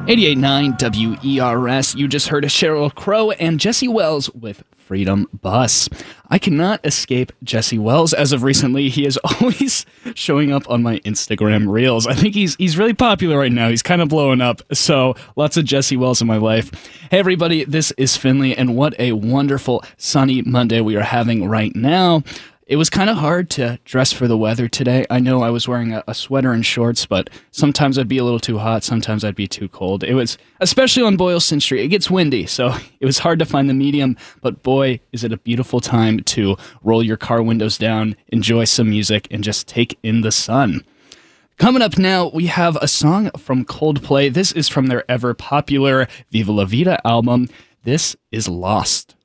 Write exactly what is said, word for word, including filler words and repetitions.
eighty-eight point nine W E R S. You just heard Sheryl Crow and Jesse Wells with Freedom Bus. I cannot escape Jesse Wells as of recently. He is always showing up on my Instagram reels. I think he's he's really popular right now. He's kind of blowing up. So lots of Jesse Wells in my life. Hey everybody, this is Finley, and what a wonderful sunny Monday we are having right now. It was kind of hard to dress for the weather today. I know I was wearing a, a sweater and shorts, but sometimes I'd be a little too hot, sometimes I'd be too cold. It was, especially on Boylston Street, it gets windy, so it was hard to find the medium, but boy, is it a beautiful time to roll your car windows down, enjoy some music, and just take in the sun. Coming up now, we have a song from Coldplay. This is from their ever-popular Viva La Vida album. This is Lost.